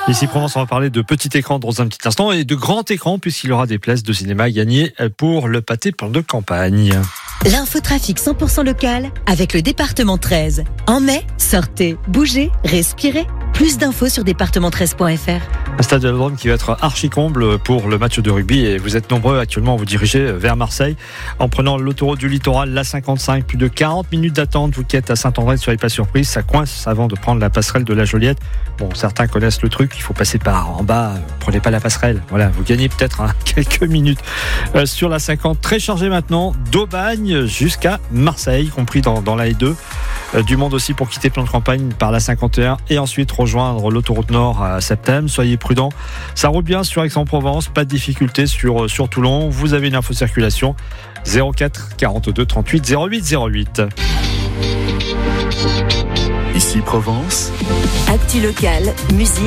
Ici Provence, on va parler de petit écran dans un petit instant et de grand écran puisqu'il y aura des places de cinéma à gagner pour le pâté plan de campagne. L'infotrafic 100% local avec le département 13. En mai, sortez, bougez, respirez. Plus d'infos sur département13.fr. Un stade de Vélodrome qui va être archi comble pour le match de rugby et vous êtes nombreux actuellement à vous diriger vers Marseille en prenant l'autoroute du littoral, l'A55, plus de 40 minutes d'attente. Vous qui êtes à Saint-André, ne soyez pas surpris, ça coince avant de prendre la passerelle de la Joliette. Bon, certains connaissent le truc, il faut passer par en bas, prenez pas la passerelle. Voilà, vous gagnez peut-être quelques minutes sur la 50. Très chargé maintenant, d'Aubagne jusqu'à Marseille, compris dans la E2. Du monde aussi pour quitter plan de campagne par la 51 et ensuite rejoindre l'autoroute Nord à Septem. Soyez prudents, ça roule bien sur Aix-en-Provence, pas de difficulté sur Toulon. Vous avez une info circulation 04 42 38 08 08. Ici Provence. Actu local, musique.